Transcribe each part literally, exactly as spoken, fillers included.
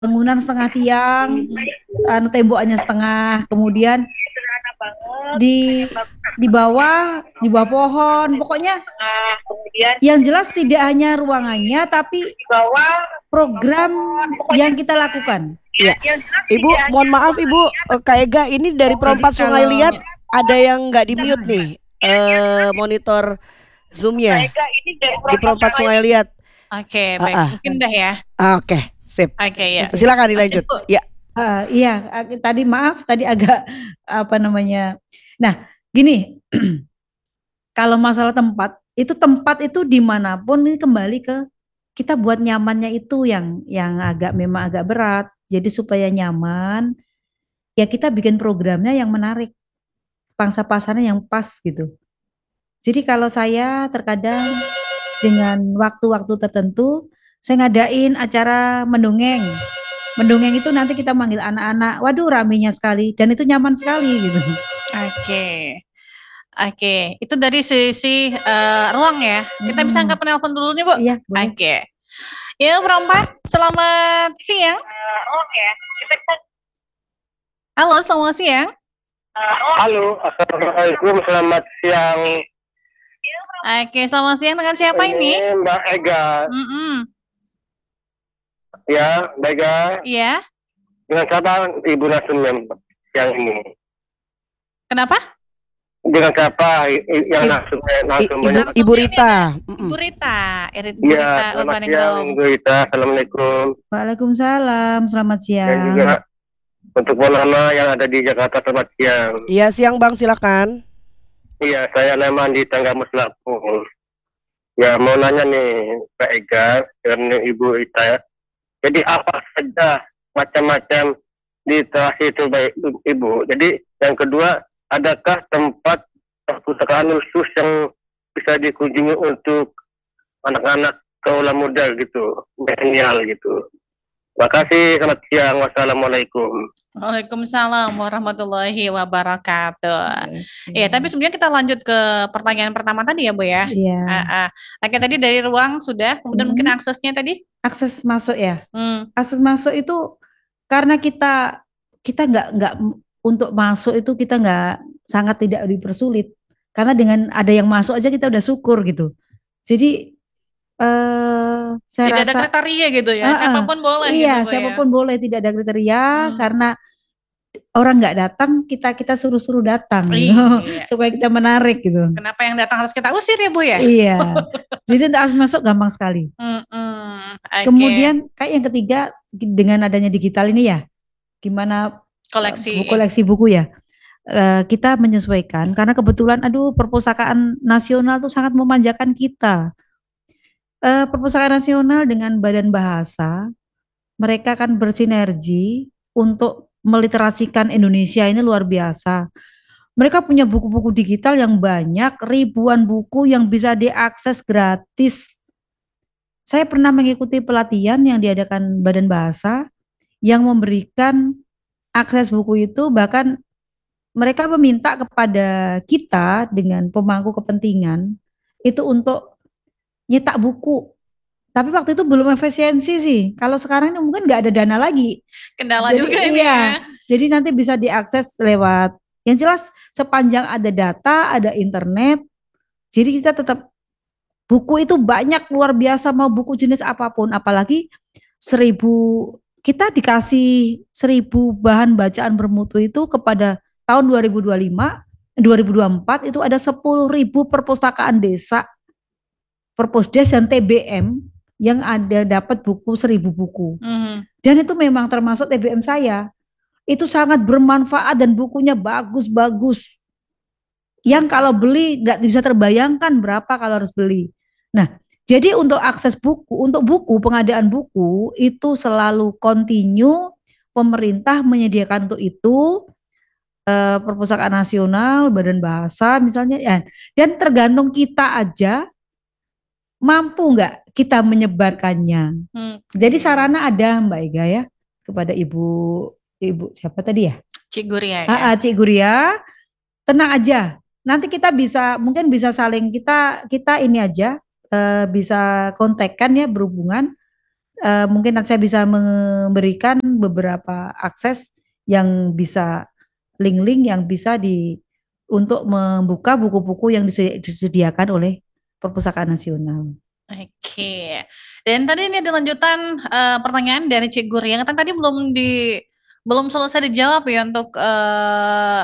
bangunan setengah tiang, anu temboknya setengah, kemudian di di bawah di bawah pohon, pokoknya yang jelas tidak hanya ruangannya tapi program yang kita lakukan. Iya, Ibu, mohon maaf Ibu, eh, Kak Ega ini dari Jadi Perompak Sungai kalau Liat ada yang nggak di mute nih, eh monitor Zoom-nya di Perompak Sungai Liat. Oke, Ah, baik. ah. Mungkin udah ya. Ah, Oke, sip. Oke, ya. Silakan dilanjut. Bu. Ya. uh, iya, uh, tadi maaf, tadi agak apa namanya. Nah, gini, kalau masalah tempat, itu tempat itu dimanapun ini kembali ke kita buat nyamannya itu yang yang agak memang agak berat. Jadi supaya nyaman, ya kita bikin programnya yang menarik, pangsa pasarnya yang pas gitu. Jadi kalau saya terkadang dengan waktu-waktu tertentu, saya ngadain acara mendongeng. Mendongeng itu nanti kita manggil anak-anak, waduh ramenya sekali, dan itu nyaman sekali gitu. Oke. Oke, itu dari sisi uh, ruang ya. Kita bisa angkat penelpon dulu nih, Bu. Iya, boleh. Oke. Ya, Perompak, selamat siang. Halo, selamat siang. Halo, assalamualaikum, selamat siang. Oke, selamat siang dengan siapa ini? Ini Mbak Ega. Mm-mm. Ya, Mbak Ega. Iya. Dengan siapa Ibu Nasum yang, yang ini? Kenapa? Dengan siapa i- i- yang Ibu- Nasum? I- Nasum Ibu, banyak. Ibu Rita. Mm-mm. Ibu Rita, Irit Bu Ya, Rita selamat Urban siang Ground. Ibu Rita. Assalamualaikum. Waalaikumsalam, selamat Dan siang. juga untuk Monama yang ada di Jakarta, selamat siang. Iya, siang Bang, silakan. Iya, saya Leman di Tanggamus Lampung. Ya, mau nanya nih Mbak Ega dan Ibu Rita ya. Jadi apa saja macam-macam literasi itu baik Ibu. Jadi yang kedua, adakah tempat perpustakaan khusus yang bisa dikunjungi untuk anak-anak kaula muda gitu, milenial gitu. Terima kasih, selamat siang, wassalamualaikum. Waalaikumsalam warahmatullahi wabarakatuh. Iya, tapi sebelumnya kita lanjut ke pertanyaan pertama tadi ya, Bu ya. Iya. Ah, ah. Oke, tadi dari ruang sudah, kemudian Hmm. mungkin aksesnya tadi. Akses masuk ya. Hmm. Akses masuk itu karena kita kita nggak nggak untuk masuk itu kita nggak sangat tidak dipersulit karena dengan ada yang masuk aja kita udah syukur gitu. Jadi eh saya Tidak ada rasa kriteria gitu ya, Ah, ah. siapapun boleh iya gitu, Bu, ya. siapapun boleh, tidak ada kriteria Hmm. karena orang nggak datang kita kita suruh-suruh datang gitu. Iya. supaya kita menarik gitu. Kenapa yang datang harus kita usir ya, Bu ya? Iya. Jadi untuk akses masuk gampang sekali. Mm-mm. Oke. Kemudian kayak yang ketiga dengan adanya digital ini ya, gimana koleksi. buku koleksi buku ya, Eh, kita menyesuaikan karena kebetulan aduh perpustakaan nasional tuh sangat memanjakan kita. Eh, perpustakaan nasional dengan Badan Bahasa mereka kan bersinergi untuk meliterasikan Indonesia ini luar biasa. Mereka punya buku-buku digital yang banyak, ribuan buku yang bisa diakses gratis. Saya pernah mengikuti pelatihan yang diadakan Badan Bahasa yang memberikan akses buku itu, bahkan mereka meminta kepada kita dengan pemangku kepentingan itu untuk nyetak buku. Tapi waktu itu belum efisiensi sih. Kalau sekarang ini mungkin nggak ada dana lagi. Kendala Jadi, juga ini iya. ya. Jadi nanti bisa diakses lewat, yang jelas sepanjang ada data, ada internet. Jadi kita tetap, buku itu banyak luar biasa, mau buku jenis apapun, apalagi seribu, kita dikasih seribu bahan bacaan bermutu itu kepada tahun dua ribu dua puluh lima, dua ribu dua puluh empat itu ada sepuluh ribu perpustakaan desa, Perpusdes dan T B M yang ada dapat buku seribu buku. Mhm. Dan itu memang termasuk T B M saya. Itu sangat bermanfaat dan bukunya bagus-bagus. Yang kalau beli nggak bisa terbayangkan berapa kalau harus beli. Nah, jadi untuk akses buku, untuk buku, pengadaan buku itu selalu kontinu, pemerintah menyediakan untuk itu, eh, Perpustakaan Nasional, Badan Bahasa misalnya, ya. Dan tergantung kita aja mampu nggak kita menyebarkannya. Hmm. Jadi sarana ada Mbak Ega ya, kepada Ibu Ibu siapa tadi ya? Cik Guria ya. Ah, ah, Cik Guria, tenang aja. Nanti kita bisa, mungkin bisa saling kita kita ini aja, eh, bisa kontakkan ya, berhubungan. uh, mungkin nanti saya bisa memberikan beberapa akses yang bisa link-link yang bisa di untuk membuka buku-buku yang disediakan oleh Perpustakaan Nasional. Oke. Dan tadi ini ada lanjutan uh, pertanyaan dari Cik Guri yang kan tadi belum di belum selesai dijawab ya untuk uh,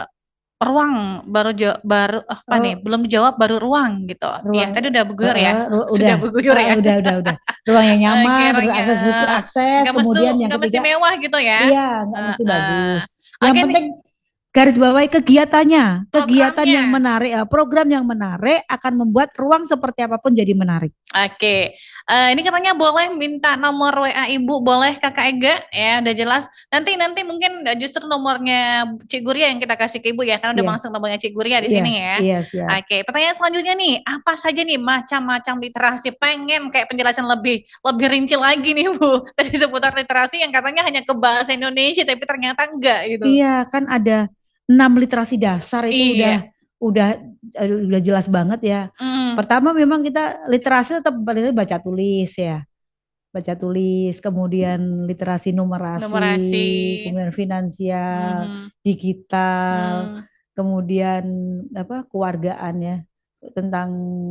ruang baru jawab baru apa Oh. nih belum dijawab baru ruang gitu. Iya Ruang, tadi udah berguyur ya. uh, uh, Sudah udah, berguyur uh, ya. udah, udah, udah. Ruang yang nyaman, Oke, terus ruangnya, akses buku, akses, nggak mesti kemudian yang nggak mesti ketiga, mewah gitu ya. iya, nggak mesti Uh, uh. bagus. Yang Oke nih. penting garis bawahi kegiatannya, kegiatan Programnya. yang menarik, uh, program yang menarik akan membuat ruang seperti apapun jadi menarik. Oke, eh, ini katanya boleh minta nomor W A Ibu, boleh Kakak Ega ya, udah jelas. Nanti nanti mungkin eh, justru nomornya Cik Guria yang kita kasih ke Ibu ya, karena udah Iya. masuk nomornya Cik Guria di Iya, sini ya. iya, siap. Oke, pertanyaan selanjutnya nih, apa saja nih macam-macam literasi? Pengen kayak penjelasan lebih lebih rinci lagi nih Bu, tadi seputar literasi yang katanya hanya ke bahasa Indonesia, tapi ternyata enggak gitu. Iya, kan ada enam literasi dasar itu udah Iya. udah aduh, udah jelas banget ya. Mm. Pertama memang kita literasi tetap baca tulis ya. Baca tulis, kemudian literasi numerasi, Numerasi. kemudian finansial, Mhm. digital, Mm. kemudian apa kewargaan ya, tentang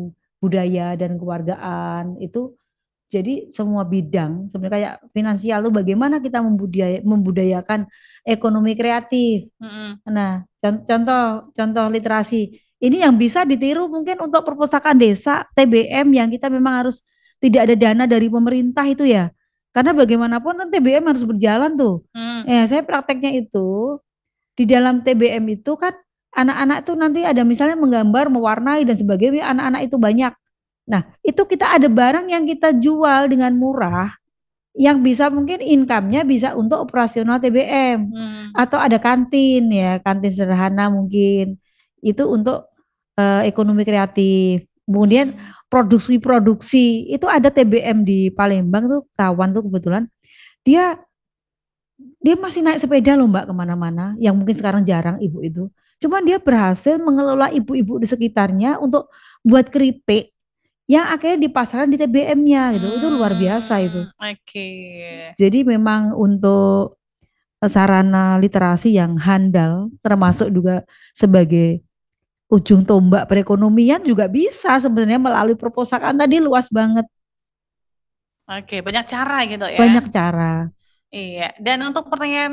budaya dan kewargaan itu. Jadi semua bidang sebenarnya kayak finansial tuh bagaimana kita membudaya, membudayakan ekonomi kreatif. Mm-mm. Nah, con- contoh contoh literasi ini yang bisa ditiru mungkin untuk perpustakaan desa T B M yang kita memang harus tidak ada dana dari pemerintah itu ya. Karena bagaimanapun kan T B M harus berjalan tuh. Mm. Ya, saya prakteknya itu di dalam T B M itu kan anak-anak tuh nanti ada misalnya menggambar, mewarnai dan sebagainya, anak-anak itu banyak. Nah, itu kita ada barang yang kita jual dengan murah yang bisa mungkin income-nya bisa untuk operasional T B M. Mm. Atau ada kantin ya, kantin sederhana mungkin. Itu untuk uh, ekonomi kreatif. Kemudian produksi-produksi, itu ada T B M di Palembang tuh, kawan tuh kebetulan. Dia dia masih naik sepeda loh Mbak kemana-mana, yang mungkin sekarang jarang ibu itu. Cuman dia berhasil mengelola ibu-ibu di sekitarnya untuk buat keripik yang akhirnya dipasarkan di T B M-nya gitu. Itu luar biasa itu. Oke. Okay. Jadi memang untuk sarana literasi yang handal termasuk juga sebagai ujung tombak perekonomian juga bisa sebenarnya melalui perpustakaan tadi luas banget. Oke, banyak cara gitu ya. Banyak cara. Iya, dan untuk pertanyaan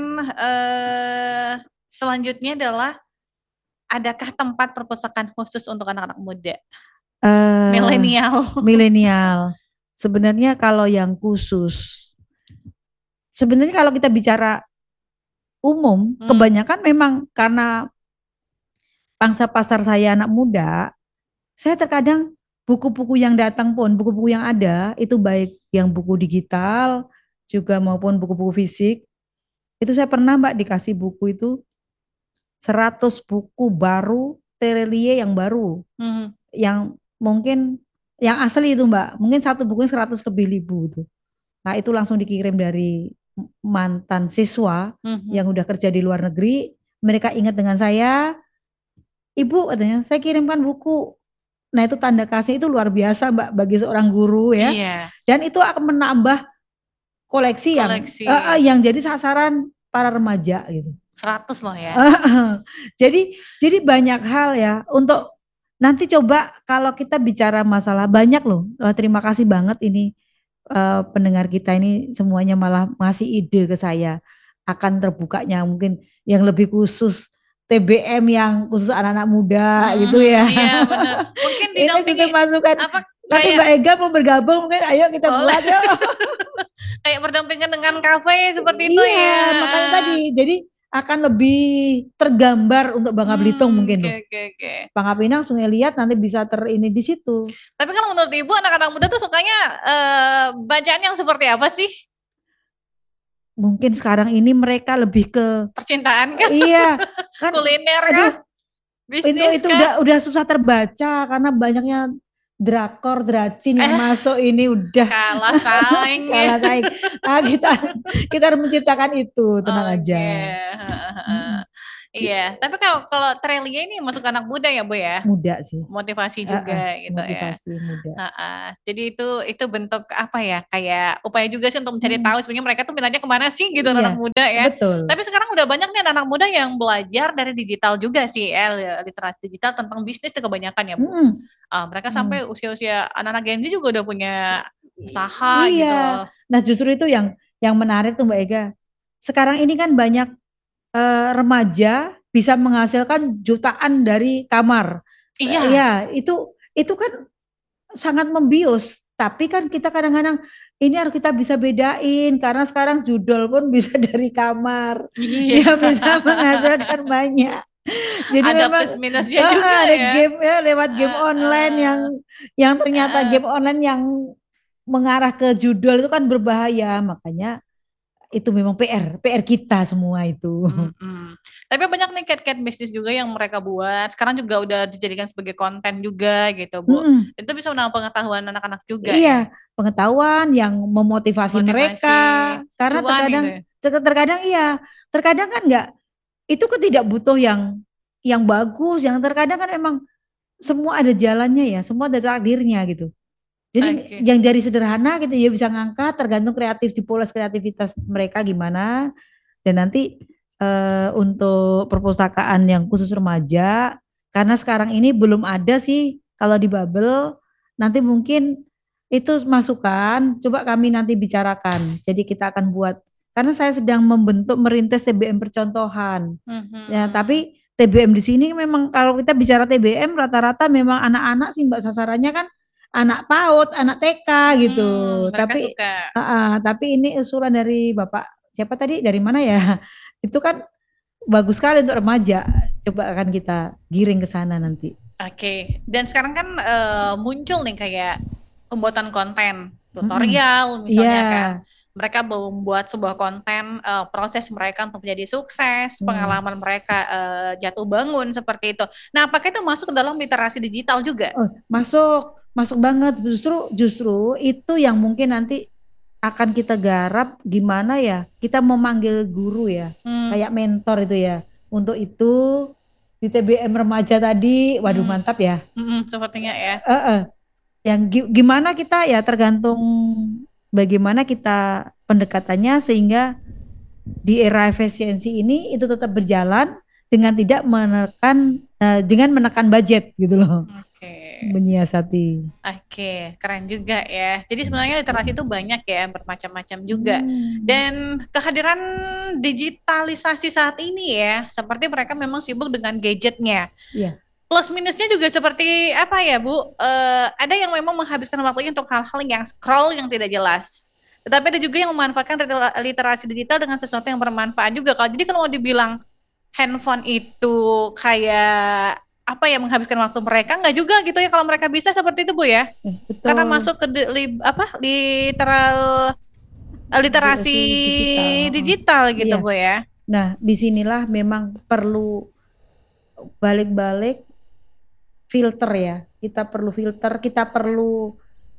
eh, selanjutnya adalah adakah tempat perpustakaan khusus untuk anak-anak muda? Uh, milenial. Milenial. Sebenarnya kalau yang khusus, sebenarnya kalau kita bicara umum, hmm. kebanyakan memang karena pangsa pasar saya anak muda, saya terkadang buku-buku yang datang pun, buku-buku yang ada, itu baik yang buku digital, juga maupun buku-buku fisik, itu saya pernah Mbak dikasih buku itu, seratus buku baru, terelie yang baru, hmm. yang mungkin yang asli itu Mbak, mungkin satu buku seratus lebih ribu itu. Nah itu langsung dikirim dari mantan siswa mm-hmm. yang udah kerja di luar negeri, mereka ingat dengan saya, Ibu katanya, saya kirimkan buku. Nah itu tanda kasih itu luar biasa Mbak bagi seorang guru ya. Iya. Dan itu akan menambah koleksi, koleksi. yang uh, yang jadi sasaran para remaja gitu. seratus loh ya. jadi jadi banyak hal ya untuk nanti coba kalau kita bicara masalah banyak loh, terima kasih banget ini uh, pendengar kita ini semuanya malah ngasih ide ke saya akan terbukanya mungkin yang lebih khusus T B M yang khusus anak-anak muda hmm, gitu ya. Iya benar. Mungkin didampingi masukan. Apa, nanti kayak, Mbak Ega mau bergabung mungkin ayo kita buat yuk. Kayak berdampingan dengan kafe seperti itu iya, ya. Makanya tadi jadi akan lebih tergambar untuk Bangka Belitung hmm, mungkin okay, loh. Okay, okay. Bangka Pinang, Sungai Liat nanti bisa ter ini di situ. Tapi kalau menurut Ibu anak-anak muda tuh sukanya uh, bacaan yang seperti apa sih? Mungkin sekarang ini mereka lebih ke percintaan kan? Iya, kan kuliner kan? Bisnis itu itu kan? udah udah susah terbaca karena banyaknya drakor, dracin yang eh, masuk ini udah kalah saing. kalah saing. Nah, kita kita harus menciptakan itu, tenang okay. aja. hmm. Iya, tapi kalau kalau Trelia ini masuk anak muda ya Bu ya? Muda sih. Motivasi Heeh, juga gitu ya. motivasi muda. Heeh. Jadi itu itu bentuk apa ya, kayak upaya juga sih untuk mencari Mhm. tahu sebenarnya mereka tuh minatnya kemana sih gitu anak Iya, muda ya. betul. Tapi sekarang udah banyak nih anak-anak muda yang belajar dari digital juga sih ya, literasi digital tentang bisnis tuh kebanyakan ya Bu. Mhm. Ah, mereka Mhm. sampai usia-usia anak-anak Gen Z juga udah punya usaha gitu. Iya. Nah justru itu yang yang menarik tuh Mbak Ega. Sekarang ini kan banyak eh, remaja bisa menghasilkan jutaan dari kamar. Iya. Eh, ya, itu itu kan sangat membius. Tapi kan kita kadang-kadang ini harus kita bisa bedain karena sekarang judul pun bisa dari kamar. Iya. Dia bisa menghasilkan banyak. Jadi Ada memang plus minusnya ah, juga ada ya. game ya lewat game Heeh. online yang yang ternyata Heeh. game online yang mengarah ke judul itu kan berbahaya. Makanya itu memang P R, P R kita semua itu. Mm-mm. Tapi banyak nih cat-cat bisnis juga yang mereka buat. Sekarang juga udah dijadikan sebagai konten juga gitu, Bu. Mm-mm. Itu bisa menambah pengetahuan anak-anak juga ya. Iya, pengetahuan yang memotivasi, Motivasi, mereka. Karena cuan terkadang, gitu ya. ter- terkadang iya, terkadang kan enggak, itu kan tidak butuh yang yang bagus, yang terkadang kan emang semua ada jalannya ya, semua ada takdirnya gitu. Jadi Oke. yang dari sederhana gitu ya bisa ngangkat, tergantung kreatif, dipoles kreativitas mereka gimana. Dan nanti eh, untuk perpustakaan yang khusus remaja, karena sekarang ini belum ada sih kalau di Babel, nanti mungkin itu masukan, coba kami nanti bicarakan. Jadi kita akan buat, karena saya sedang membentuk merintis T B M percontohan. Mhm. Ya, tapi T B M di sini memang kalau kita bicara T B M rata-rata memang anak-anak sih Mbak sasarannya kan anak PAUD, anak T K gitu. Hmm, mereka Tapi suka. uh, uh, tapi ini usulan dari Bapak siapa tadi dari mana ya? Itu kan bagus sekali untuk remaja. Coba akan kita giring ke sana nanti. Oke. Dan sekarang kan eh, muncul nih kayak pembuatan konten Mm-mm. tutorial misalnya Iya. kan. Mereka membuat sebuah konten eh, proses mereka untuk menjadi sukses, Hmm. pengalaman mereka eh, jatuh bangun seperti itu. Nah, apakah itu masuk ke dalam literasi digital juga? Oh, masuk, masuk banget. Justru justru itu yang mungkin nanti akan kita garap gimana ya? Kita memanggil guru ya, Hmm. kayak mentor itu ya. Untuk itu di T B M remaja tadi, waduh Hmm. mantap ya. Mm-mm, sepertinya ya. Eh, eh. Yang gi- gimana kita ya tergantung bagaimana kita pendekatannya sehingga di era efisiensi ini itu tetap berjalan dengan tidak menekan eh, dengan menekan budget gitu loh. Oke. Menyiasati. Oke, keren juga ya. Jadi sebenarnya literasi itu banyak ya, bermacam-macam juga. Hmm. Dan kehadiran digitalisasi saat ini ya, seperti mereka memang sibuk dengan gadgetnya. Iya. Plus minusnya juga seperti apa ya Bu? Eh, ada yang memang menghabiskan waktunya untuk hal-hal yang scroll yang tidak jelas. Tetapi ada juga yang memanfaatkan rite- literasi digital dengan sesuatu yang bermanfaat juga. Kalau jadi kalau mau dibilang handphone itu kayak apa ya menghabiskan waktu mereka, nggak juga gitu ya kalau mereka bisa seperti itu Bu ya. Eh, betul. Karena masuk ke di- li- apa literal eh, literasi Literasi digital. digital gitu Iya. Bu ya. Nah, disinilah memang perlu balik-balik filter ya. Kita perlu filter, kita perlu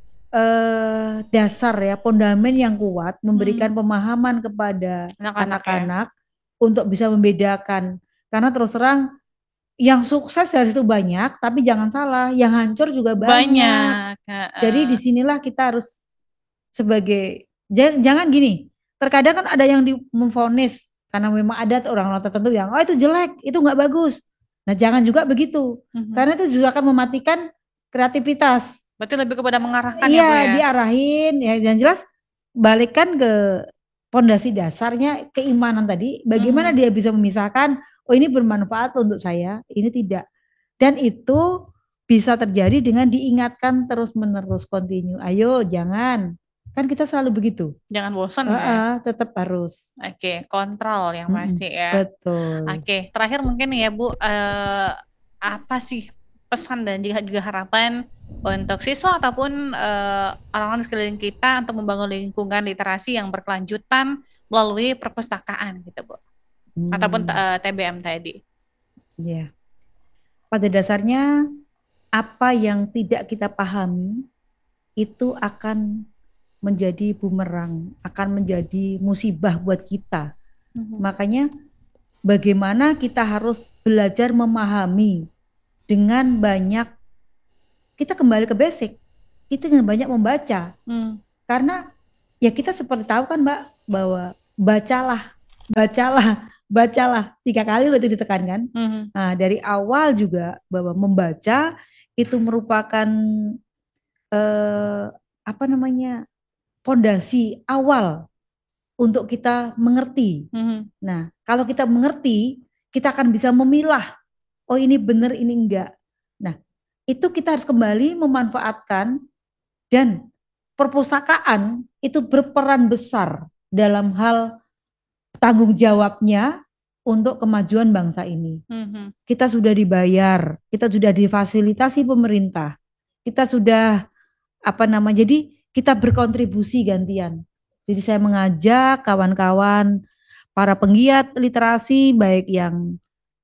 eh, dasar ya, fondamen yang kuat, memberikan pemahaman kepada Anak-anak ya. anak-anak untuk bisa membedakan. Karena terus terang yang sukses dari itu banyak, tapi jangan salah, yang hancur juga banyak. Banyak. Heeh. Jadi disinilah kita harus sebagai ja- jangan gini. Terkadang kan ada yang di- memvonis karena memang ada tuh orang-orang tertentu yang oh itu jelek, itu nggak bagus. Nah jangan juga begitu, Mhm. karena itu juga akan mematikan kreativitas. Berarti lebih kepada mengarahkan ya Bu Iya, ya. diarahin ya dan jelas balikkan ke pondasi dasarnya keimanan tadi. Bagaimana Hmm. dia bisa memisahkan oh ini bermanfaat untuk saya, ini tidak. Dan itu bisa terjadi dengan diingatkan terus-menerus continue. Ayo jangan. Kan kita selalu begitu. Jangan bosan ya. Heeh, tetap harus. Oke, kontrol yang Mm-mm, pasti ya. betul. Oke, terakhir mungkin ya Bu, eh, apa sih pesan dan juga juga harapan untuk siswa ataupun eh, orang-orang di sekeliling kita untuk membangun lingkungan literasi yang berkelanjutan melalui perpustakaan gitu Bu, ataupun Hmm, eh, T B M tadi. ya. Pada dasarnya apa yang tidak kita pahami itu akan menjadi bumerang, akan menjadi musibah buat kita. Mhm. Makanya bagaimana kita harus belajar memahami dengan banyak, kita kembali ke basic, kita dengan banyak membaca. Hmm. Karena ya kita seperti tahu kan Mbak, bahwa bacalah, bacalah, bacalah, tiga kali loh itu ditekankan. Mhm. Nah dari awal juga bahwa membaca itu merupakan eh, apa namanya, fondasi awal untuk kita mengerti. Mhm. Nah kalau kita mengerti, kita akan bisa memilah, oh ini benar, ini enggak. Nah itu kita harus kembali memanfaatkan, dan perpustakaan itu berperan besar dalam hal tanggung jawabnya untuk kemajuan bangsa ini. Mhm. Kita sudah dibayar, kita sudah difasilitasi pemerintah, kita sudah apa nama, jadi kita berkontribusi gantian. Jadi saya mengajak kawan-kawan para penggiat literasi, baik yang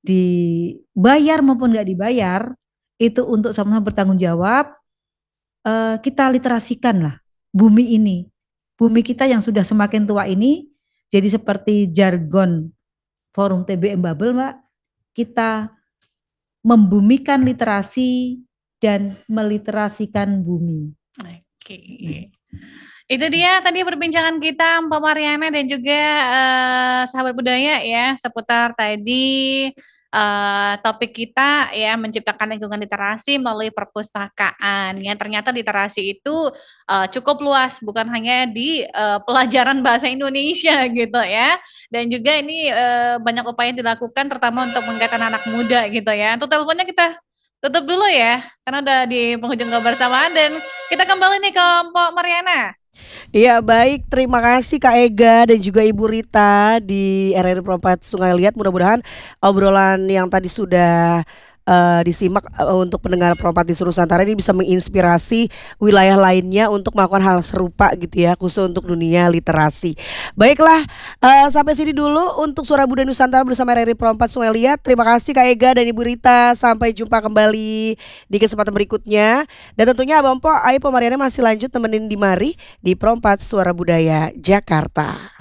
dibayar maupun nggak dibayar, itu untuk sama-sama bertanggung jawab. Eh, kita literasikan lah bumi ini, bumi kita yang sudah semakin tua ini. Jadi seperti jargon Forum T B M Babel Mbak, kita membumikan literasi dan meliterasikan bumi. Oke. Itu dia tadi perbincangan kita Mbak Mariana dan juga eh, sahabat budaya ya seputar tadi eh, topik kita ya, menciptakan lingkungan literasi melalui perpustakaan. Ya ternyata literasi itu eh, cukup luas, bukan hanya di eh, pelajaran bahasa Indonesia gitu ya. Dan juga ini eh, banyak upaya yang dilakukan terutama untuk menggait anak muda gitu ya. Untuk teleponnya kita tutup dulu ya, karena udah di penghujung kebersamaan, dan kita kembali nih ke Mbak Mariana. Iya baik, terima kasih Kak Ega dan juga Ibu Rita di R R I Perempat Sungai Liat. Mudah-mudahan obrolan yang tadi sudah uh, disimak uh, untuk pendengar Perempat di seluruh Nusantara ini bisa menginspirasi wilayah lainnya untuk melakukan hal serupa gitu ya, khusus untuk dunia literasi. Baiklah, uh, sampai sini dulu untuk Suara Budaya Nusantara bersama R R I Perempat Sungai Liat. Terima kasih Kak Ega dan Ibu Rita. Sampai jumpa kembali di kesempatan berikutnya. Dan tentunya Abang Po, Ayo Po Mariana masih lanjut temenin di mari di Perempat Suara Budaya Jakarta.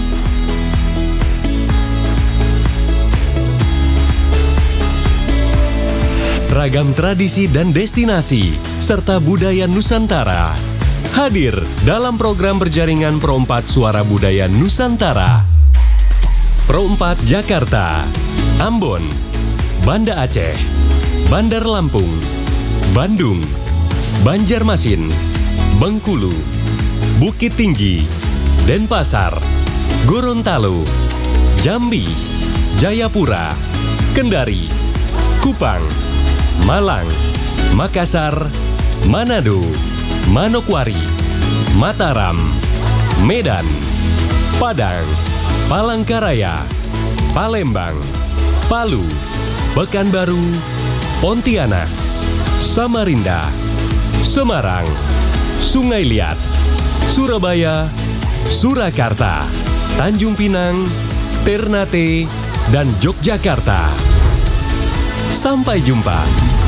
Ragam tradisi dan destinasi serta budaya Nusantara hadir dalam program berjaringan Perempat Suara Budaya Nusantara. Perempat Jakarta, Ambon, Banda Aceh, Bandar Lampung, Bandung, Banjarmasin, Bengkulu, Bukit Tinggi, Denpasar, Gorontalo, Jambi, Jayapura, Kendari, Kupang, Malang, Makassar, Manado, Manokwari, Mataram, Medan, Padang, Palangkaraya, Palembang, Palu, Pekanbaru, Pontianak, Samarinda, Semarang, Sungai Liat, Surabaya, Surakarta, Tanjung Pinang, Ternate, dan Yogyakarta. Sampai jumpa.